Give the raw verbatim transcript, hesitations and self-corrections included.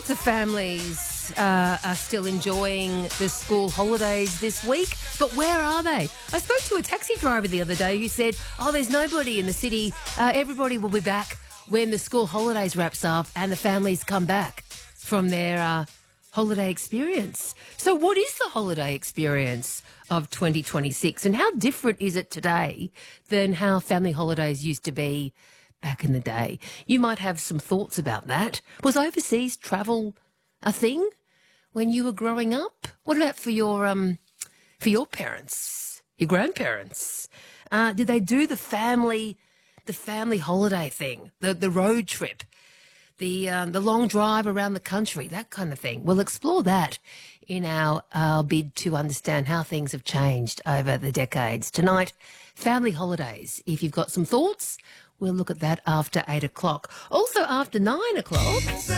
Lots of families uh, are still enjoying the school holidays this week, but where are they? I spoke to a taxi driver the other day who said, oh, there's nobody in the city. Uh, everybody will be back when the school holidays wraps up and the families come back from their uh, holiday experience. So what is the holiday experience of twenty twenty-six, and how different is it today than how family holidays used to be back in the day? You might have some thoughts about that. Was overseas travel a thing when you were growing up? What about for your um for your parents, your grandparents? Uh, did they do the family the family holiday thing, the the road trip, the um, the long drive around the country, that kind of thing? We'll explore that in our, our bid to understand how things have changed over the decades. Tonight, family holidays. If you've got some thoughts, we'll look at that after eight o'clock. Also after nine o'clock.